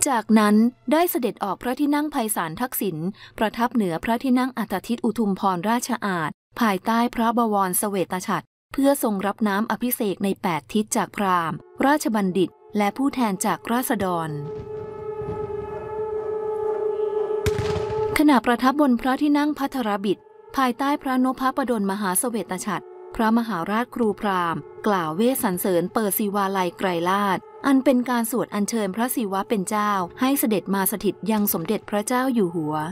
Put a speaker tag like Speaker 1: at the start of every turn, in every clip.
Speaker 1: จากนั้นได้เสด็จออกพระที่นั่งไพศาลทักษิณประทับเหนือพระที่นั่งอัฏฐทิตอุทุมพรราชอาณภายใต้พระบวรเสวตฉัตรเพื่อทรงรับน้ำอภิเษกใน8ทิศจากพราหมณ์ราชบัณฑิตและผู้แทนจากราษฎรขณะประทับบนพระที่นั่งภัทรบิดภายใต้พระนพปดลมหาเสวตฉัตรพระมหาราชครูพราหมณ์กล่าวเวสสรรเสริญเปิดศิวาลัยไกรลาศอันเป็นการสวดอัญเชิญพระศิวะเป็นเจ้าให้เสด็จมาสถิตยังสมเด็จพระเจ้าอยู่หัว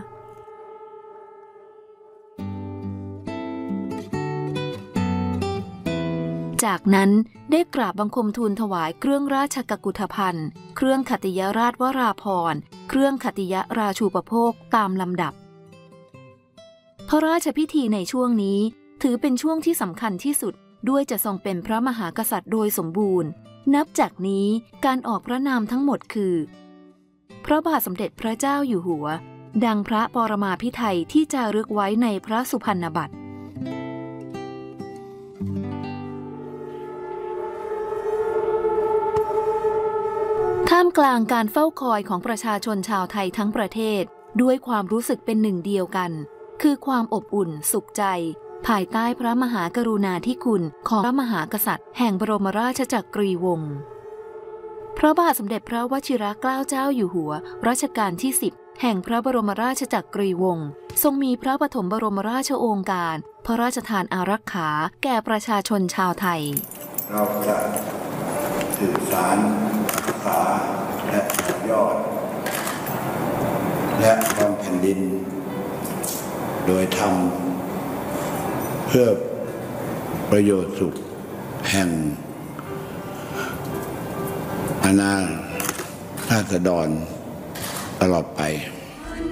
Speaker 1: จากนั้นได้กราบบังคมทูลถวายเครื่องราชกกุฏภัณฑ์เครื่องขัตติยราชวราภรณ์เครื่องขัตติยราชูปโภคตามลำดับพระราชพิธีในช่วงนี้ถือเป็นช่วงที่สำคัญที่สุดด้วยจะทรงเป็นพระมหากษัตริย์โดยสมบูรณ์นับจากนี้การออกพระนามทั้งหมดคือพระบาทสมเด็จพระเจ้าอยู่หัวดังพระปรมาภิไธยที่จารึกไว้ในพระสุพรรณบัตรท่ามกลางการเฝ้าคอยของประชาชนชาวไทยทั้งประเทศด้วยความรู้สึกเป็นหนึ่งเดียวกันคือความอบอุ่นสุขใจภายใต้พระมหากรุณาธิคุณของพระมหากษัตริย์แห่งบรมราชจักรีวงศ์พระบาทสมเด็จพระวชิรเกล้าเจ้าอยู่หัวรัชกาลที่10แห่งพระบรมราชจักรีวงศ์ทรงมีพระปฐมบรมราชโองการพระราชทานอารักขาแก่ประชาชนชาวไทย
Speaker 2: เราจะสืบสานรักษาและต่อยอดและทำแผ่นดินโดยทำเพื่อประโยชน์สุขแห่งอาณาราษฎรตลอดไป